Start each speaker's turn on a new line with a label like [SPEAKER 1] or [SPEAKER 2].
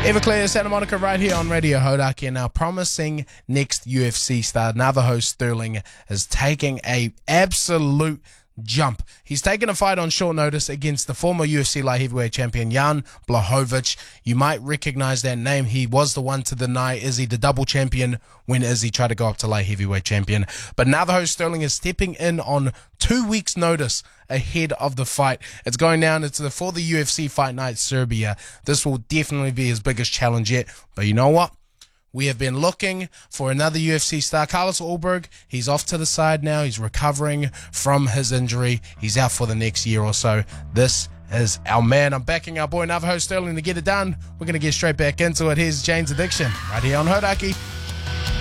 [SPEAKER 1] Everclear, Santa Monica, right here on Radio Hodaki. And now promising next UFC star Navajo Sterling is taking a absolute jump. He's taken a fight on short notice against the former UFC light heavyweight champion Jan Blachowicz. You might recognize that name. He was the one to deny Izzy the double champion when Izzy tried to go up to light heavyweight champion. But Navajo Sterling is stepping in on 2 weeks notice ahead of the fight. It's going down for the UFC Fight Night Serbia. This will definitely be his biggest challenge yet. But you know what? We have been looking for another UFC star. Carlos Ulberg, he's off to the side now. He's recovering from his injury. He's out for the next year or so. This is our man. I'm backing our boy Navajo Sterling to get it done. We're going to get straight back into it. Here's Jane's Addiction right here on Hodaki.